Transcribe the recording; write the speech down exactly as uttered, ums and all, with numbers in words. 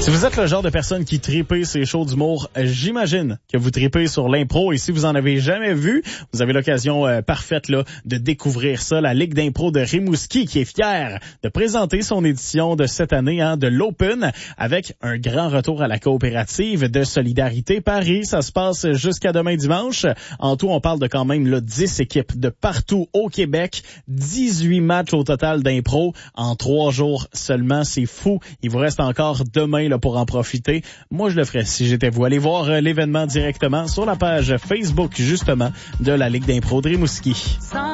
Si vous êtes le genre de personne qui tripez ces shows d'humour, j'imagine que vous tripez sur l'impro et si vous en avez jamais vu, vous avez l'occasion euh, parfaite là de découvrir ça. La Ligue d'impro de Rimouski qui est fière de présenter son édition de cette année hein, de l'Open avec un grand retour à la coopérative de Solidarité Paris. Ça se passe jusqu'à demain dimanche. En tout, on parle de quand même là, dix équipes de partout au Québec, dix-huit matchs au total d'impro en trois jours seulement. C'est fou. Il vous reste encore demain là, pour en profiter. Moi, je le ferais si j'étais vous. Allez voir euh, l'événement directement sur la page Facebook, justement, de la Ligue d'impro de Rimouski.